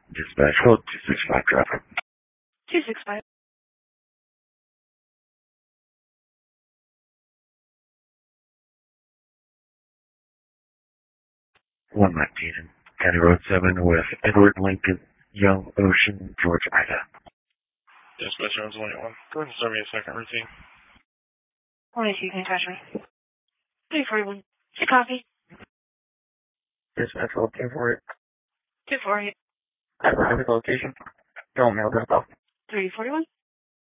Dispatch, hold 265 traffic. 265. 119, County Road 7 with Edward Lincoln, Young Ocean, George Ida. Dispatch 121. Go ahead and start me a second routine. 182, you can touch me. 341. Copy. Dispatch, hold 248. 248. At private location. Don't mail that off. 341.